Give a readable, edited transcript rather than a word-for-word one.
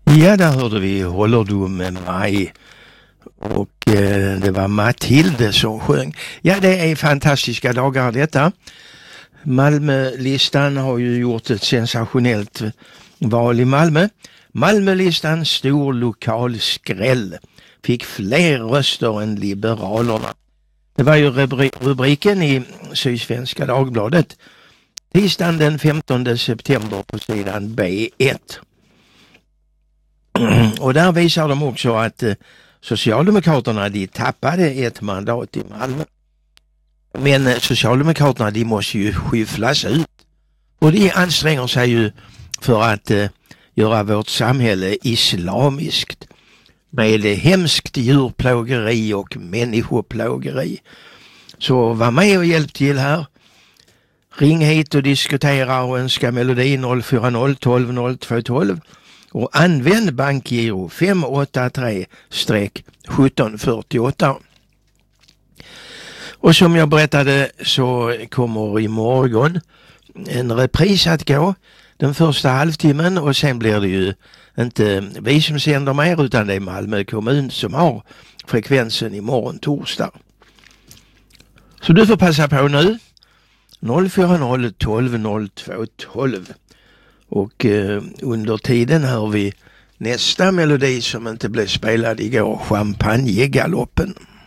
Ja, där hörde vi Håller du med mig? Och det var Matilde som sjöng. Ja, det är fantastiska dagar detta. Malmölistan har ju gjort ett sensationellt val i Malmö. Malmölistan stor lokal skräll. Fick fler röster än Liberalerna. Det var ju rubriken i Sydsvenska Dagbladet. Tisdagen den 15 september på sidan B1. Och där visar de också att Socialdemokraterna de tappade ett mandat i Malmö. Men Socialdemokraterna de måste ju skyfflas ut. Och de anstränger sig ju för att göra vårt samhälle islamiskt. Med hemskt djurplågeri och människoplågeri. Så var med och hjälp till här. Ring hit och diskutera och önska melodi 040 12 02 12. Och använd bankgiro 583-1748. Och som jag berättade så kommer imorgon en repris att gå den första halvtimmen, och sen blir det ju inte vi som sänder mer utan det är Malmö kommun som har frekvensen imorgon torsdag. Så du får passa på nu 040 12 02 12. Och under tiden hör vi nästa melodi som inte blev spelad igår, Champagnegaloppen.